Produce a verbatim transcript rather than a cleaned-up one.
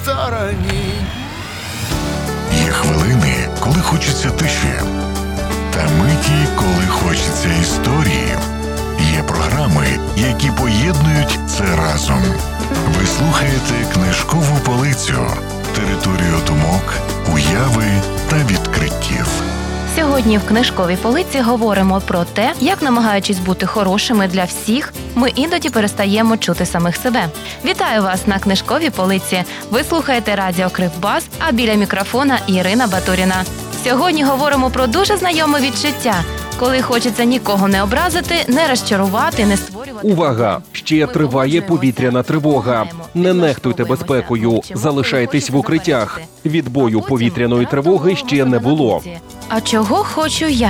стороні. Є хвилини, коли хочеться тиші, та миті, коли хочеться історії. Є програми, які поєднують це разом. Ви слухаєте «Книжкову полицю» – територію думок, уяви та відкриттів. Сьогодні в книжковій полиці говоримо про те, як, намагаючись бути хорошими для всіх, ми іноді перестаємо чути самих себе. Вітаю вас на книжковій полиці. Ви слухаєте радіо Кривбас, а біля мікрофона Ірина Батуріна. Сьогодні говоримо про дуже знайоме відчуття, коли хочеться нікого не образити, не розчарувати, не створювати... Увага! Ще триває повітряна тривога. Не нехтуйте безпекою, залишайтесь в укриттях. Відбою повітряної тривоги ще не було. А чого хочу я?